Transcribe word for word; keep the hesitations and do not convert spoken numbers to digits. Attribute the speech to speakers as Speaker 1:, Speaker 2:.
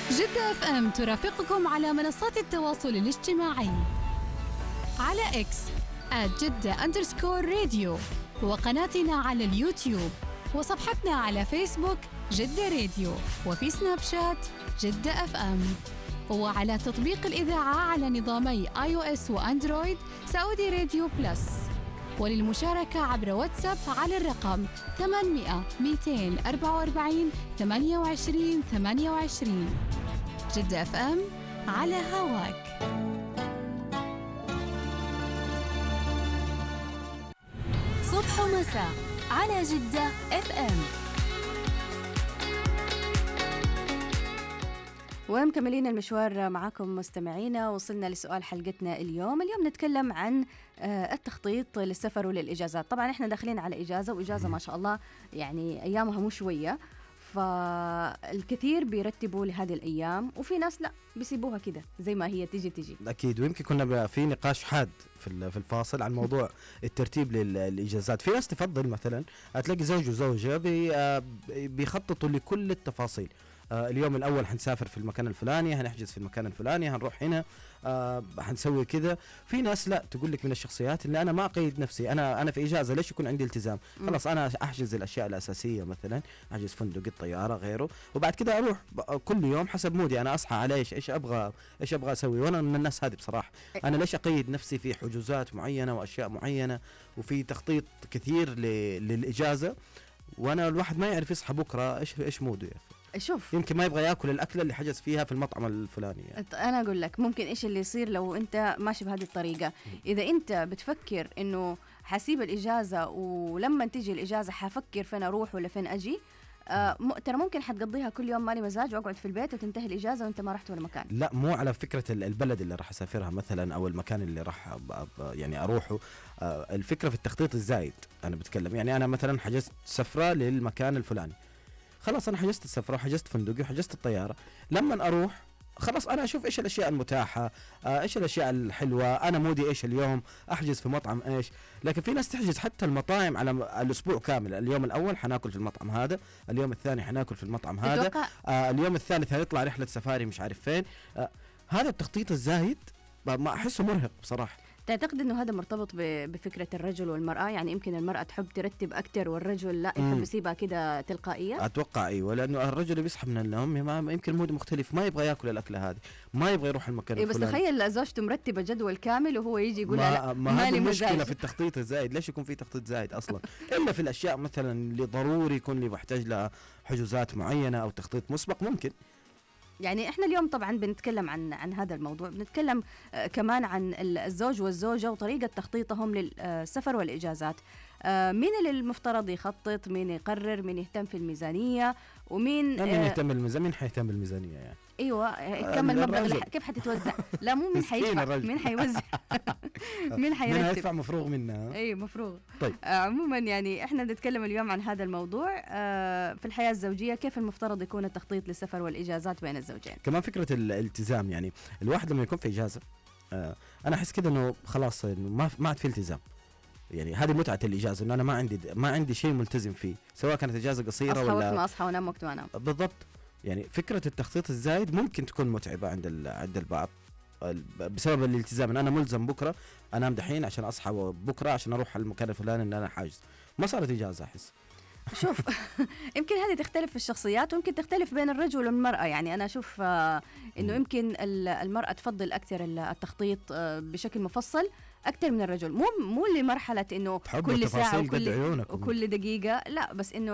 Speaker 1: جدة اف ام ترافقكم على منصات التواصل الاجتماعي على اكس آت جدة أندرسكور راديو، وقناتنا على اليوتيوب، وصفحتنا على فيسبوك جدة راديو، وفي سناب شات جدة اف ام، وعلى تطبيق الإذاعة على نظامي آي أو إس وأندرويد سعودي راديو بلس. وللمشاركة عبر واتساب على الرقم ثمانمئة مئتين وأربعة وأربعين ثمانية وعشرين ثمانية وعشرين. جدة اف ام على هواك.
Speaker 2: صبح ومساء على جدة اف ام.
Speaker 3: ومكملين المشوار معكم مستمعينا. وصلنا لسؤال حلقتنا اليوم. اليوم نتكلم عن التخطيط للسفر وللإجازات. طبعا احنا داخلين على إجازة، وإجازة ما شاء الله يعني أيامها مو شوية، فالكثير بيرتبوا لهذه الأيام، وفي ناس لا بيسيبوها كده زي ما هي تيجي تيجي.
Speaker 4: أكيد. ويمكن كنا في نقاش حاد في في الفاصل عن موضوع الترتيب للإجازات. في ناس تفضل مثلا هتلاقي زوج وزوجة بيخططوا لكل التفاصيل. آه اليوم الأول حنسافر في المكان الفلاني، هنحجز في المكان الفلاني، هنروح هنا، آه هنسوي كذا. في ناس لا، تقول لك من الشخصيات اللي أنا ما أقيد نفسي، أنا أنا في إجازة ليش يكون عندي التزام؟ خلاص أنا أحجز الأشياء الأساسية، مثلا أحجز فندق، الطيارة، غيره، وبعد كده أروح كل يوم حسب مودي. أنا أصحى على إيش إيش أبغى إيش أبغى أسوي. وأنا من الناس هذه بصراحة. أنا ليش أقيد نفسي في حجوزات معينة وأشياء معينة وفي تخطيط كثير للإجازة، وأنا الواحد ما يعرف يصحى بكرة إيش إيش موده يا أخي.
Speaker 3: شوف،
Speaker 4: يمكن ما يبغى ياكل الأكلة اللي حجز فيها في المطعم الفلاني يعني.
Speaker 3: أنا أقول لك ممكن إيش اللي يصير لو أنت ماشي بهذه الطريقة. إذا أنت بتفكر إنه حسيب الإجازة ولما تيجي الإجازة حفكر فين أروح ولا فين أجي، آه م... ترى ممكن حتقضيها كل يوم مالي مزاج وأقعد في البيت وتنتهي الإجازة وأنت ما رحت ولا مكان.
Speaker 4: لا، مو على فكرة البلد اللي راح أسافرها مثلا أو المكان اللي راح يعني أروحه. آه الفكرة في التخطيط الزايد أنا بتكلم. يعني أنا مثلا حجزت سفرة للمكان الفلاني، خلاص أنا حجزت السفرة وحجزت فندقي وحجزت الطيارة. لما أروح خلاص أنا أشوف إيش الأشياء المتاحة، آه إيش الأشياء الحلوة، أنا مودي إيش اليوم، أحجز في مطعم إيش. لكن في ناس تحجز حتى المطاعم على الأسبوع كامل. اليوم الأول حناكل في المطعم هذا، اليوم الثاني حناكل في المطعم هذا، آه اليوم الثالث هنطلع رحلة سفاري مش عارف فين. آه هذا التخطيط الزايد ما أحسه مرهق بصراحة.
Speaker 3: تعتقد أنه هذا مرتبط بفكرة الرجل والمرأة؟ يعني يمكن المرأة تحب ترتب أكتر والرجل لا يحب يسيبها كده تلقائية؟
Speaker 4: أتوقع أيوة، لأنه الرجل بيصحى من النوم يمكن مود مختلف، ما يبغى ياكل الأكلة هذه، ما يبغى يروح المكان
Speaker 3: إيه. بس تخيل زوجته مرتبة جدول كامل وهو يجي يقول لا
Speaker 4: ما هذه مشكلة في التخطيط الزايد. ليش يكون في تخطيط زايد أصلا؟ إلا في الأشياء مثلا اللي ضروري يكون لي بحتاج لها حجوزات معينة أو تخطيط مسبق ممكن.
Speaker 3: يعني احنا اليوم طبعا بنتكلم عن عن هذا الموضوع، بنتكلم آه كمان عن الزوج والزوجة وطريقة تخطيطهم للسفر والإجازات. آه مين اللي المفترض يخطط، مين يقرر، مين يهتم في الميزانية، ومين
Speaker 4: مين آه يهتم بالميزانية؟ مين حيهتم بالميزانية يعني؟
Speaker 3: ايوه كم المبلغ، كيف حتتوزع؟ لا مو مين حيدفع، مين حيوزع، مين حيرتب،
Speaker 4: مين هيدفع مفروغ منها.
Speaker 3: اي مفروغ.
Speaker 4: طيب
Speaker 3: آه عموما يعني احنا نتكلم اليوم عن هذا الموضوع آه في الحياة الزوجية، كيف المفترض يكون التخطيط للسفر والإجازات بين الزوجين.
Speaker 4: كمان فكرة الالتزام، يعني الواحد لما يكون في إجازة آه أنا أحس كده إنه خلاص إنه ما ما عاد في التزام. يعني هذه متعة الإجازة، إنه أنا ما عندي ما عندي شيء ملتزم فيه، سواء كانت إجازة قصيرة
Speaker 3: أصحى
Speaker 4: ولا
Speaker 3: وقت ما أصحى وأنام وقت ما أنام.
Speaker 4: بالضبط. يعني فكرة التخطيط الزايد ممكن تكون متعبة عند عند البعض بسبب الالتزام، إن أنا ملزم بكرة أنام دحين عشان أصحى بكرة عشان أروح المكان الفلاني إن أنا حاجز. ما صارت إجازة أحس.
Speaker 3: شوف يمكن هذه تختلف في الشخصيات ويمكن تختلف بين الرجل والمرأة. يعني أنا أشوف آه إنه يمكن المرأة تفضل أكثر التخطيط آه بشكل مفصل أكثر من الرجل. مو مو لمرحلة إنه كل ساعة وكل, وكل دقيقة، لا، بس إنه